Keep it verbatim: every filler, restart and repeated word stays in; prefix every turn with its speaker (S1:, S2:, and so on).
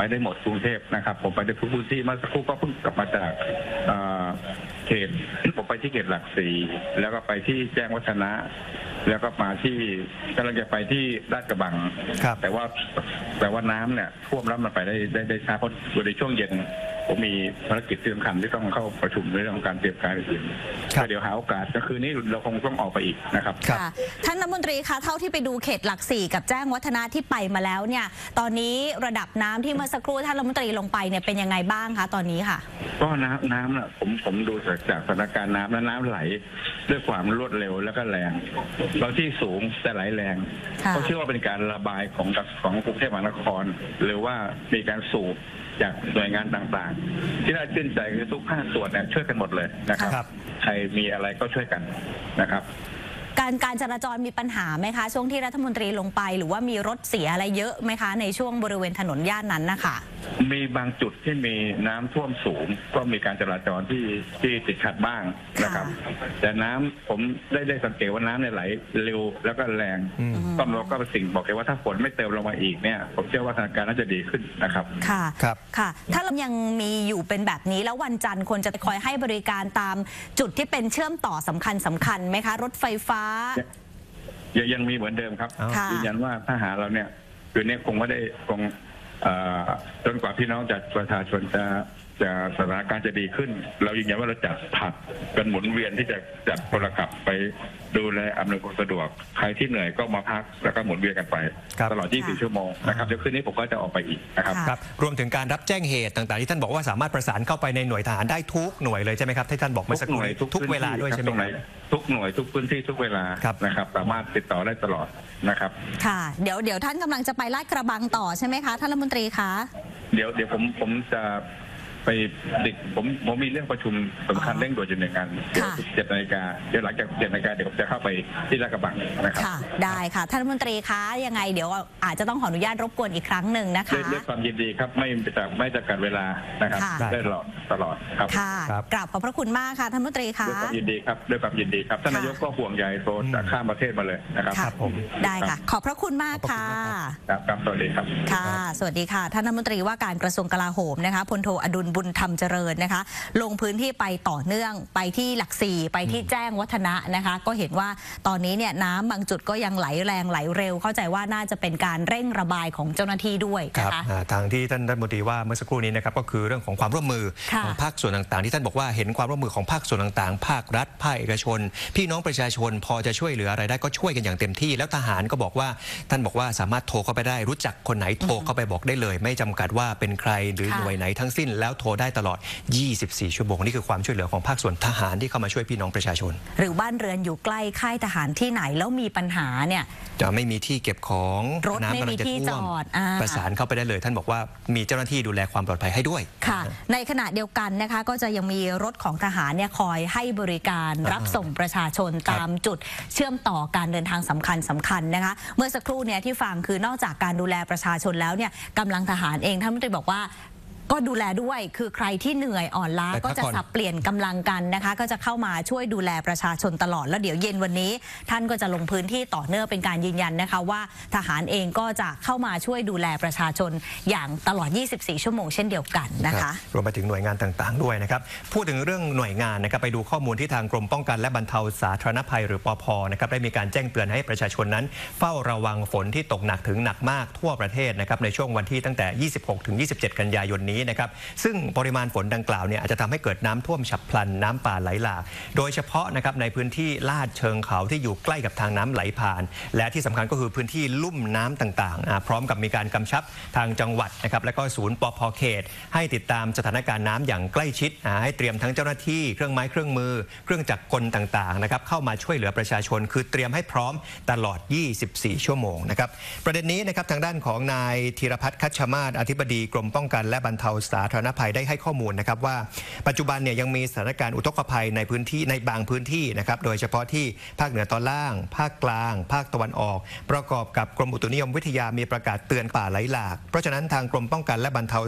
S1: ได้หมดกรุงเทพนะครับผมไปได้ทุกพื้นที่เมื่อสักครู่ก็เพิ่งกลับมาจากเขตผมไปที่เขตหลักสี่แล้วก็ไปที่แจ้งวัฒนะแล้วก็มาที่กำลังจะไปที่ลาดกระบังแต่ว่าแต่ว่าน้ำเนี่ยท่วมแล้วมันไปได้ได้ได้ช้าเพราะในช่วงเย็นผมมีภารกิจที่สำคัญที่ต้องเข้าประชุมในเรื่องของการเตรียมการอื่นๆเดี๋ยวหาโอกาสก็คือนี่เราคงต้องออกไปอีกนะครับ
S2: ท่านรัฐมนตรีคะเท่าที่ไปดูเขตหลักสี่กับแจ้งวัฒนะที่ไปมาแล้วเนี่ยตอนนี้ระดับน้ำที่เมื่อสักครู่ท่านรัฐมนตรีลงไปเนี่ยเป็นยังไงบ้างคะตอนนี้ค่ะ
S1: ก็น้ำน้ำน่ะผมผมดูจากสถานการณ์น้ำแล้วน้ำไหลด้วยความรวดเร็วแล้วก็แรงบางที่สูงแต่ไหลแรงก็เชื่อว่าเป็นการระบายของของกรุงเทพมหานครหรือว่ามีการสูบจากหน่วยงานต่างๆที่น่าชื่นใจคือทุกภาคส่วนเนี่ยช่วยกันหมดเลยนะครับใครมีอะไรก็ช่วยกันนะครับ
S2: การการจราจรมีปัญหาไหมคะช่วงที่รัฐมนตรีลงไปหรือว่ามีรถเสียอะไรเยอะไหมคะในช่วงบริเวณถนนย่านนั้นนะคะ
S1: มีบางจุดที่มีน้ำท่วมสูงก็มีการจราจรที่ที่ติดขัดบ้างนะครับแต่น้ำผมได้ได้สังเกตว่าน้ำเนี่ยไหลเร็วแล้วก็แรงต้องเราก็เป็นสิ่งบอกเลยว่าถ้าฝนไม่เติมลงมาอีกเนี่ยผมเชื่อว่าสถานการณ์น่าจะดีขึ้นนะครับ
S2: ค่ะครับค่ะถ้าเรายังมีอยู่เป็นแบบนี้แล้ววันจันทร์ควรจะคอยให้บริการตามจุดที่เป็นเชื่อมต่อสำคัญสำคัญไหมคะรถไฟฟ้า
S1: ยังมีเหมือนเดิมครับยืนยันว่าทหารเราเนี่ยคือเนี่ยคงไม่ได้คงจนกว่าพี่น้องจากประชาชนจะจะสถานการณ์จะดีขึ้นเรายืนยันว่าเราจัดผัดกันหมุนเวียนที่จะจัดพลขับไปดูแลอำนวยความสะดวกใครที่เหนื่อยก็มาพักแล้วก็หมุนเวียนกันไปตลอดยี่สิบสี่ชั่วโมงนะครับเดี๋ยวคืนนี้ผมก็จะออกไปอีกนะครับ
S3: ครับรวมถึงการรับแจ้งเหตุต่างๆที่ท่านบอกว่าสามารถประสานเข้าไปในหน่วยทหารได้ทุกหน่วยเลยใช่ไหมครับที่ท่านบอกเมื่อสักครู่ทุกเวลาด้วยใช่ไหมครับ
S1: ทุกหน่วยทุกพื้นที่ทุกเวลานะครับสามารถติดต่อได้ตลอดนะครับ
S2: ค่ะเดี๋ยวเดี๋ยวท่านกำลังจะไปลาดกระบังต่อใช่ไหมคะท่านรัฐมนตรีคะ
S1: เดี๋ยวเดี๋ยวผมผมจะไปดิผมผมมีเรื่องประชุมสำคัญเร่งด่วนอยู่หนึ่งงานเดี๋ยวเจ็ดนาฬิกาเดี๋ยวหลังจากเจ็ดนาฬิกาเดี๋ยวผมจะเข้าไปที่ลาดกระบังนะครับ
S2: ค่ะได้ค่ะท่านรัฐมนตรีคะยังไงเดี๋ยวอาจจะต้องขออนุญาตรบกวนอีกครั้งหนึ่งนะคะ
S1: ด้วยความยินดีครับไม่จากไม่จำกัดเวลานะครับได้ตลอดตลอดครับ
S2: ค่ะกราบขอบพระคุณมากค่ะท่านรัฐมนตรีคะ
S1: ด้วยความยินดีครับด้วยความยินดีครับท่านนายกก็ห่วงใยโทรจากข้ามประเทศมาเลยนะครับ
S2: ครับผมได้ค่ะขอบพระคุณมากค่ะ
S1: ครับสวัสดีครับ
S2: ค่ะสวัสดีค่ะท่านรัฐมนตรีว่าการกระทรวงกลาโหมนะคะพลโทอดุลบุญธรรมเจริญนะคะลงพื้นที่ไปต่อเนื่องไปที่หลักสี่ไปที่แจ้งวัฒนะนะคะก็เห็นว่าตอนนี้เนี่ยน้ำบางจุดก็ยังไหลแรงไหลเร็วเข้าใจว่าน่าจะเป็นการเร่งระบายของเจ้าหน้าที่ด้วย
S3: นะคะทางที่ท่านรัฐมนตรีว่าเมื่อสักครู่นี้นะครับก็คือเรื่องของความร่วมมือของภาคส่วนต่างๆที่ท่านบอกว่าเห็นความร่วมมือของภาคส่วนต่างๆภาครัฐภาคเอกชนพี่น้องประชาชนพอจะช่วยเหลืออะไรได้ก็ช่วยกันอย่างเต็มที่แล้วทหารก็บอกว่าท่านบอกว่าสามารถโทรเข้าไปได้รู้จักคนไหนโทรเข้าไปบอกได้เลยไม่จำกัดว่าเป็นใครหรือหน่วยไหนทั้งสิ้นแล้วโทรได้ตลอดยี่สิบสี่ชั่วโมงนี่คือความช่วยเหลือของภาคส่วนทหารที่เข้ามาช่วยพี่น้องประชาชน
S2: หรือบ้านเรือนอยู่ใกล้ค่ายทหารที่ไหนแล้วมีปัญหาเนี่ย
S3: จะไม่มีที่เก็บของ
S2: รถไม่มีที่จอด
S3: ประสานเข้าไปได้เลยท่านบอกว่ามีเจ้าหน้าที่ดูแลความปลอดภัยให้ด้วย
S2: ค่ะในขณะเดียวกันนะคะก็จะยังมีรถของทหารเนี่ยคอยให้บริการรับส่งประชาชนตามจุดเชื่อมต่อการเดินทางสำคัญสำคัญนะคะเมื่อสักครู่เนี่ยที่ฟังคือนอกจากการดูแลประชาชนแล้วเนี่ยกำลังทหารเองท่านรัฐมนตรีบอกว่าก็ดูแลด้วยคือใครที่เหนื่อยอ่อนล้าก็จะสับเปลี่ยนกำลังกันนะคะก็จะเข้ามาช่วยดูแลประชาชนตลอดแล้วเดี๋ยวเย็นวันนี้ท่านก็จะลงพื้นที่ต่อเนื่องเป็นการยืนยันนะคะว่าทหารเองก็จะเข้ามาช่วยดูแลประชาชนอย่างตลอดยี่สิบสี่ชั่วโมงเช่นเดียวกันนะคะ
S3: รวมไปถึงหน่วยงานต่างๆด้วยนะครับพูดถึงเรื่องหน่วยงานนะครับไปดูข้อมูลที่ทางกรมป้องกันและบรรเทาสาธารณภัยหรือปภ.นะครับได้มีการแจ้งเตือนให้ประชาชนนั้นเฝ้าระวังฝนที่ตกหนักถึงหนักมากทั่วประเทศนะครับในช่วงวันที่ตั้งแต่ยี่สิบหกถึงยี่สิบเจ็ดกันยายนนี้นะครับซึ่งปริมาณฝนดังกล่าวเนี่ยอาจจะทำให้เกิดน้ำท่วมฉับพลันน้ำป่าไหลหลากโดยเฉพาะนะครับในพื้นที่ลาดเชิงเขาที่อยู่ใกล้กับทางน้ำไหลผ่านและที่สำคัญก็คือพื้นที่ลุ่มน้ำต่างๆพร้อมกับมีการกำชับทางจังหวัดนะครับและก็ศูนย์ปภ.เขตให้ติดตามสถานการณ์น้ำอย่างใกล้ชิดให้เตรียมทั้งเจ้าหน้าที่เครื่องไม้เครื่องมือเครื่องจักรกลต่างๆนะครับเข้ามาช่วยเหลือประชาชนคือเตรียมให้พร้อมตลอดยี่สิบสี่ชั่วโมงนะครับประเด็นนี้นะครับทางด้านของนายธีรพัฒน์คัชมาศอธิบดีกรมป้องกันและบรรเทาสาธารณภัยได้ให้ข้อมูลนะครับว่าปัจจุบันเนี่ยยังมีสถานการณ์อุทกภัยในพื้นที่ในบางพื้นที่นะครับโดยเฉพาะที่ภาคเหนือตอนล่างภาคกลางภาคตะวันออกประกอบกับกรมอุตุนิยมวิทยามีประกาศเตือนป่าไหลหลากเพราะฉะนั้นทางกรมป้องกันและบรรเทา